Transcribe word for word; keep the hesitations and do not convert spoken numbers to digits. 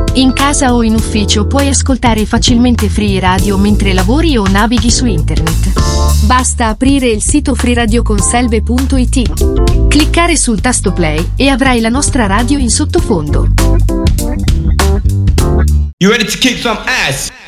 In casa o in ufficio puoi ascoltare facilmente Free Radio mentre lavori o navighi su internet. Basta aprire il sito free radio conselve punto it, cliccare sul tasto play e avrai la nostra radio in sottofondo. You ready to kick some ass?